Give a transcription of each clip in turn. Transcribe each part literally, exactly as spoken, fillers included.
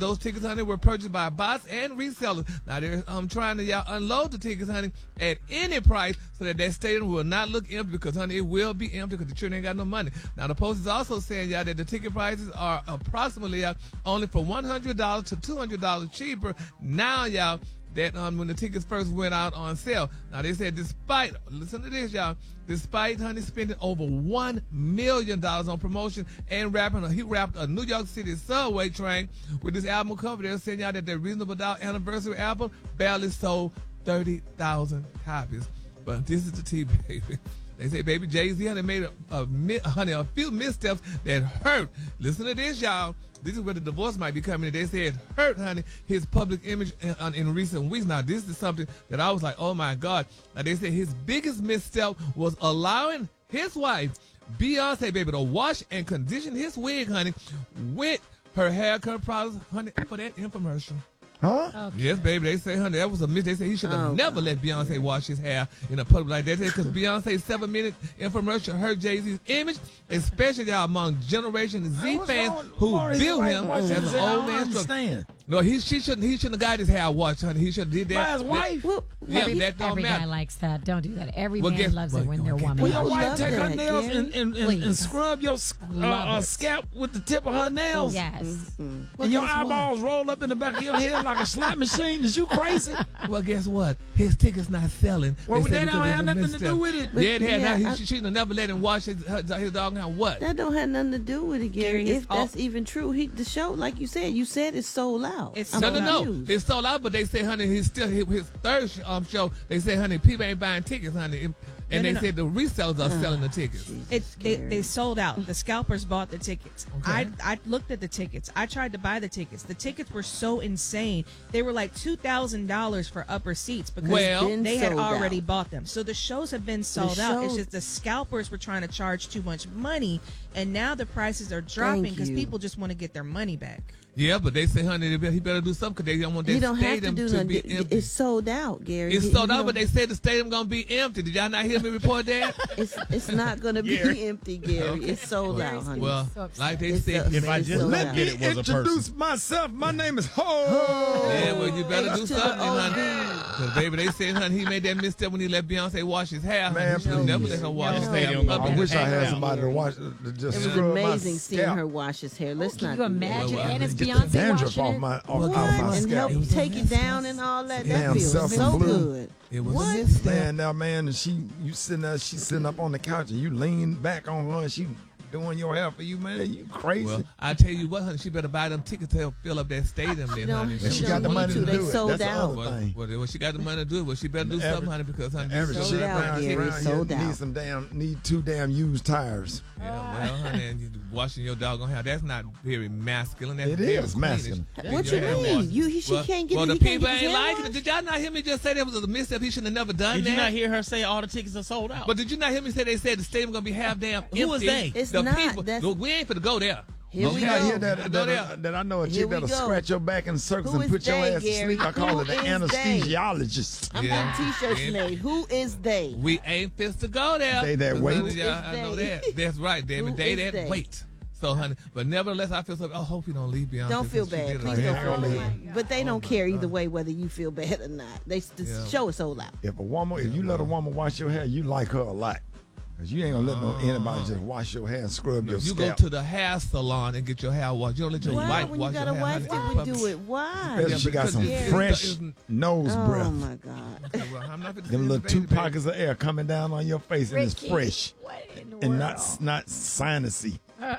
Those tickets, honey, were purchased by bots and resellers. Now, they're um, trying to y'all unload the tickets, honey, at any price so that that stadium will not look empty because, honey, it will be empty because the children ain't got no money. Now, the Post is also saying, y'all, that the ticket prices are approximately uh, only for one hundred dollars to two hundred dollars cheaper now, y'all, that um, when the tickets first went out on sale. Now, they said despite, listen to this, y'all, despite, honey, spending over one million dollars on promotion and wrapping, he wrapped a New York City subway train with this album cover. They're saying, y'all, that their Reasonable Doubt anniversary album barely sold thirty thousand copies. But this is the tea, baby. They say, baby, Jay-Z, honey, made a, a, honey, a few missteps that hurt. Listen to this, y'all. This is where the divorce might be coming in. They say it hurt, honey, his public image in, in recent weeks. Now, this is something that I was like, oh, my God. Now, they say his biggest misstep was allowing his wife, Beyonce, baby, to wash and condition his wig, honey, with her haircut products, honey, for that infomercial. Huh? Okay. Yes, baby. They say, honey, that was a miss. They say he should have oh, never God. let Beyonce wash his hair in a public like that. Because Beyonce's seven-minute infomercial hurt Jay-Z's image, especially y'all among Generation Z What's fans wrong? who Why is built it him like- as an I old don't man. understand. No, he she shouldn't he shouldn't have got his hair washed, honey. He should have did that. By his wife? Well, Yeah, every that don't every matter. guy likes that. Don't do that. Every Well, man guess- loves well, it when their okay. woman. Will your loves wife it. take her that, nails Gary. and, and, and, and Please. scrub your s- uh, Love uh, it. scalp with the tip of her nails? Yes. Mm-hmm. Well, And your guess what? eyeballs roll up in the back of your head like a slot machine? Is you crazy? Well, guess what? His ticket's not selling. Well, They that said don't because have of nothing to misstep. do with it. Yeah, it had. Yeah, Now, I- he, she shouldn't have never let him wash his, her, his dog. Now what? That don't have nothing to do with it, Gary. Gary, it's If that's all- even true, he the show, like you said, you said it's sold out. It's I'm No, no, no. confused. It's sold out, but they say, honey, he's still his, his third sh- um, show. They say, honey, people ain't buying tickets, honey, and No, no, they no. said the resellers are selling the tickets. Jesus, It, they, Gary. they sold out. The scalpers bought the tickets. Okay. I I looked at the tickets. I tried to buy the tickets. The tickets were so insane. They were like two thousand dollars for upper seats because Well- Been they had sold already out. bought them. So the shows have been sold out. It's shows- just the scalpers were trying to charge too much money, and now the prices are dropping Thank because you. people just want to get their money back. Yeah, but they say, honey, they better- he better do something because they don't want that He don't have to stadium do to, nothing. be It- empty. It's sold out, Gary. It's He- sold he out, but don't- they said the stadium gonna be empty. Did y'all not hear me report that? it's it's not going to be empty, Gary. Okay. It's sold out, honey. Well, so upset. like they It's said, so- If I it's just sold let out. me It was a introduce person. myself, my name is Ho. yeah, well, you better do H to the something, honey. O D. Because, baby, they said, honey, he made that misstep when he let Beyonce wash his hair. Man, He should have please. never let her wash his No. hair. Stadium Up gonna in I be the wish I packed had out. somebody to watch, to just It was scrub my amazing seeing scalp. her wash his hair. Let's Can not you do that. imagine? Well, well, And it's Get the Beyonce dandruff watching off it. my, off, What? off my And scalp. help It was a take it misstep. down and all that. Damn, That feels self so and blue. good. It was What? a misstep. Man, now, man, and she, you sitting there, she sitting up on the couch, and you lean back on her, and she doing your hair for you, man. You crazy? Well, I tell you what, honey, she better buy them tickets to help fill up that stadium then, don't- honey. she and she don't got the need money to. to They do it. sold That's the out. other Well, thing. well, well, she got the money to do it. Well, she better do The something, average- honey, because honey, Average you Sold shit out, around, Gary, around sold here out. need some damn, need two damn used tires. Yeah, well, honey, and you washing your doggone hair, that's not very masculine. That's It very is queenish. masculine. What Your you hair mean? washed. You he, she well, can't get well, he the can't people get his ain't hair liking it. washed? Did y'all not hear me just say that was a misstep? He shouldn't have never done Did that. you not hear her say all the tickets are sold out? But did you not hear me say they said the stadium gonna be half damn empty? Who was they? It's the not. people. That's- Look, we ain't finna go there. Here Okay? we You not go. hear that, Go that, there. that I know a Here chick we that'll go. scratch your back in circles Who and is put your they, ass to Gary? sleep. I call Who her the is they? anesthesiologist. I'm Yeah. getting t-shirts Yeah. made. Who is they? We ain't fit to go there. They that But, wait. honey, yeah, I Who know is that. they? That's right, David. Who They is that they? wait. So, honey, but nevertheless, I feel so. I hope you don't leave Beyonce. Don't feel because she bad. did Please it. don't Yeah, feel I don't bad. But they Oh don't my care either God. way whether you feel bad or not. They the Yeah. show is sold out. If a woman, if you let a woman wash your hair, you like her a lot. Cause you ain't gonna let no Uh-huh. anybody just wash your hair and scrub your You go scalp. to the hair salon and get your hair washed. You don't let your Why? wife When wash you got your a hair. wife honey. that In would do public. it, why? Especially Yeah, she got because some it's- fresh it's- nose Oh breath. my God. Okay, well, I'm not finna Them say little this, two baby. pockets of air coming down on your face and it's Ricky, fresh What in the and world? not not sinusy.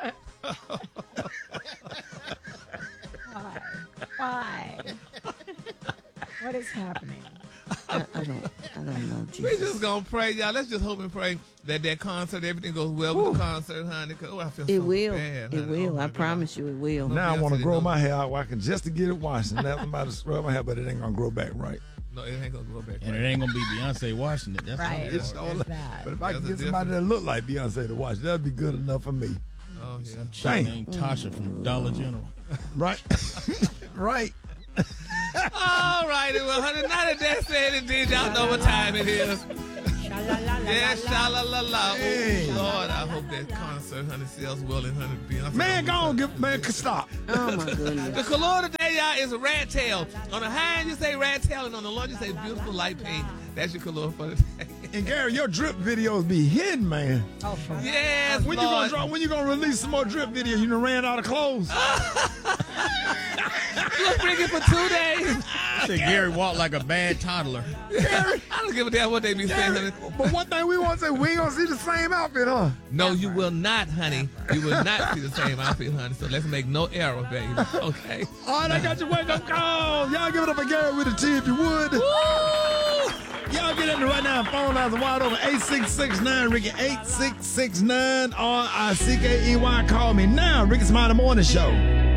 Why? Why? What is happening? I, I don't. I don't know. We Jesus. just gonna pray, y'all. Let's just hope and pray that that concert, everything goes well with the concert, honey. 'Cause, oh, I feel It so will. bad, It honey. will. Oh, my I God. promise you, it will. Now I want to Beyonce grow didn't my hair out. I can just to get it washed and let somebody scrub my hair, but it ain't gonna grow back right. No, it ain't gonna go back. and right. it ain't gonna be Beyonce washing it. That's Right. all. It's all- There's that. But if I There's can a get somebody that look like Beyonce to watch, that'd be good enough for me. Oh, yeah. Chick Dang. named Tasha from Dollar General. Right? right. All righty, well, honey, now that that's said and did, y'all know what time it is. Yeah, sha la la la. Hey. Oh, Lord, I hope that concert, honey, sells well and honey Beyonce. Man, go on, give, man, stop. Oh my goodness. The color today, y'all, is a rat tail. On the high end, you say rat tail, and on the low, you say beautiful light pink. That's your color for today. And Gary, your drip videos be hidden, man. Oh, for real. Yes, When you Lord. gonna drop? When you gonna release some more drip videos? You done ran out of clothes. You'll bring it for two days. Say Gary walked like a bad toddler. I don't give a damn what they be saying, honey. But one thing we want to say, we ain't gonna see the same outfit, huh? No, you will not, honey. You will not see the same outfit, honey. So let's make no error, baby. Okay. All right, I got your wake up call. Y'all give it up for Gary with a T if you would. Y'all get in there right now. Phone lines are wide open. eight six six nine Ricky. eight six six nine R I C K E Y. Call me now. Ricky Smiley Morning Show.